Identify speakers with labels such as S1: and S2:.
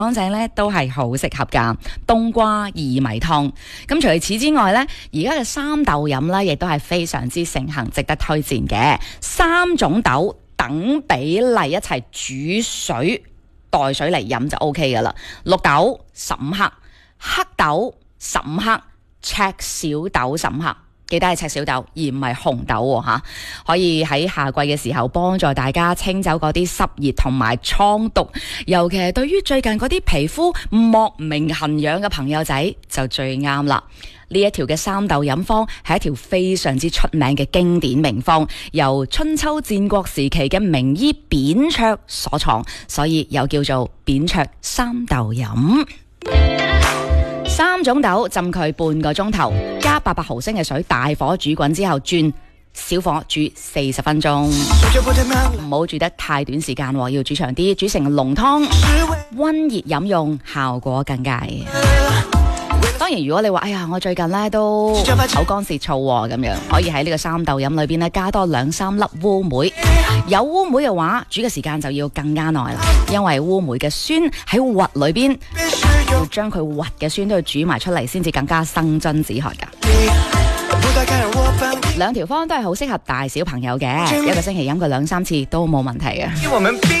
S1: 乾淨咧都係好適合㗎。冬瓜薏米湯，咁除此之外咧，而家嘅三豆飲咧，亦都係非常之盛行，值得推薦嘅。3種豆等比例一齊煮水代水嚟飲就 OK 㗎啦。綠豆15克，黑豆15克，赤小豆15克。記得係赤小豆，而唔係紅豆喎嚇。可以喺夏季嘅時候幫助大家清走嗰啲濕熱同埋瘡毒，尤其係對於最近嗰啲皮膚莫名痕癢嘅朋友仔就最啱啦。呢一條嘅三豆飲方係一條非常之出名嘅經典名方，由春秋戰國時期嘅名醫扁鵲所創，所以又叫做扁鵲三豆飲。3種豆浸佢半個鐘頭，加800毫升嘅水，大火煮滾之後轉小火煮40分鐘，唔好煮得太短時間，要煮長啲，煮成濃湯，溫熱飲用效果更佳。當然如果你話哎呀我最近咧都口乾舌燥咁樣，可以喺呢個三豆飲裏邊咧加多2-3粒烏梅。有烏梅嘅話，煮嘅時間就要更加耐啦，因為烏梅嘅酸喺核裏邊，要將佢核嘅酸都要煮埋出嚟，先至更加生津止渴噶。兩條方都係好適合大小朋友嘅，一個星期飲佢2-3次都冇問題嘅。